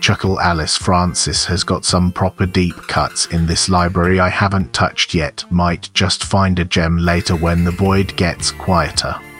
Chuckle Alice Francis has got some proper deep cuts in this library I haven't touched yet. Might just find a gem later when the void gets quieter.